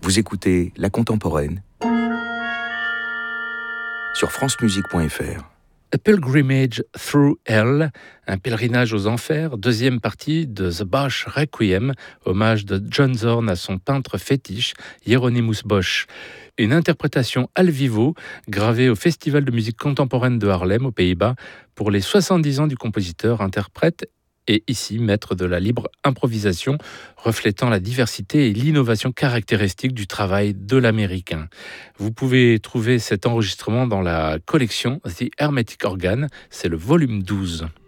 Vous écoutez La Contemporaine sur francemusique.fr. A Pilgrimage Through Hell, un pèlerinage aux enfers, deuxième partie de The Bosch Requiem, hommage de John Zorn à son peintre fétiche, Hieronymus Bosch. Une interprétation al vivo, gravée au Festival de musique contemporaine de Haarlem, aux Pays-Bas, pour les 70 ans du compositeur, interprète et ici maître de la libre improvisation, reflétant la diversité et l'innovation caractéristique du travail de l'Américain. Vous pouvez trouver cet enregistrement dans la collection The Hermetic Organ, c'est le volume 12.